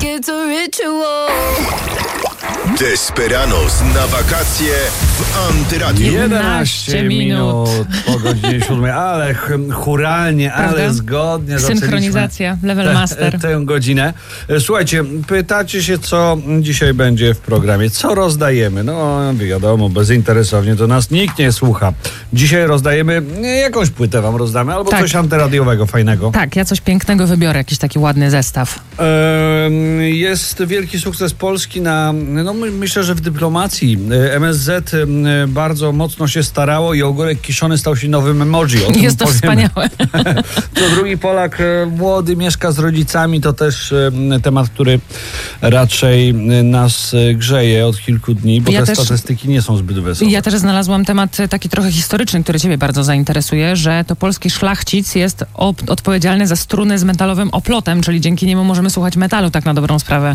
it's a ritual. Desperados na wakacje w Antyradiu. 11 minut po godzinie 7, ale churalnie, ale zgodnie synchronizacja, level master. Tę godzinę. Słuchajcie, pytacie się, co dzisiaj będzie w programie. Co rozdajemy? No wiadomo, bezinteresownie to nas nikt nie słucha. Dzisiaj rozdajemy, jakąś płytę wam rozdamy, albo coś antyradiowego, fajnego. Tak, ja coś pięknego wybiorę, jakiś taki ładny zestaw. Jest wielki sukces Polski na, myślę, że w dyplomacji. MSZ bardzo mocno się starało i ogórek kiszony stał się nowym emoji. Jest to wspaniałe. To drugi Polak młody mieszka z rodzicami. To też temat, który raczej nas grzeje od kilku dni, bo te statystyki nie są zbyt wesołe. Ja też znalazłam temat taki trochę historyczny, który ciebie bardzo zainteresuje, że to polski szlachcic jest odpowiedzialny za struny z metalowym oplotem, czyli dzięki niemu możemy słuchać metalu, tak na dobrą sprawę.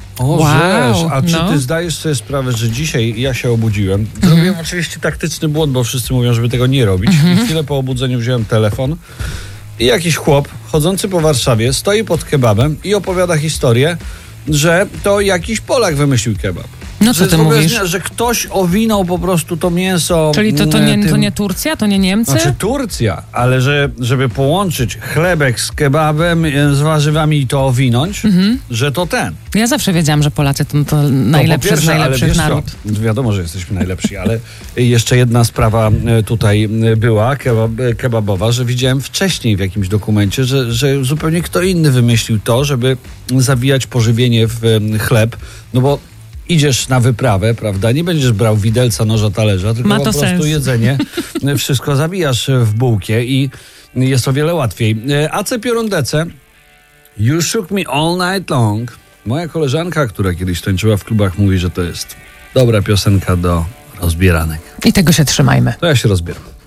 A czy ty zdajesz sobie sprawę, że dzisiaj ja się obudziłem? Zrobiłem oczywiście taktyczny błąd, bo wszyscy mówią, żeby tego nie robić. I chwilę po obudzeniu wziąłem telefon i jakiś chłop chodzący po Warszawie stoi pod kebabem i opowiada historię, że to jakiś Polak wymyślił kebab. No co ty mówisz? Że ktoś owinął po prostu to mięso. Czyli to nie Turcja? To nie Niemcy? Znaczy Turcja, ale żeby połączyć chlebek z kebabem, z warzywami i to owinąć, że to ten. Ja zawsze wiedziałam, że Polacy to najlepszy z najlepszych naród. Wiadomo, że jesteśmy najlepsi, ale jeszcze jedna sprawa tutaj była kebabowa, że widziałem wcześniej w jakimś dokumencie, że zupełnie kto inny wymyślił to, żeby zawijać pożywienie w chleb, no bo idziesz na wyprawę, prawda? Nie będziesz brał widelca, noża, talerza, tylko po prostu jedzenie. Wszystko zabijasz w bułkę i jest o wiele łatwiej. AC Piorundece, You Shook Me All Night Long. Moja koleżanka, która kiedyś tańczyła w klubach, mówi, że to jest dobra piosenka do rozbieranek. I tego się trzymajmy. To ja się rozbieram.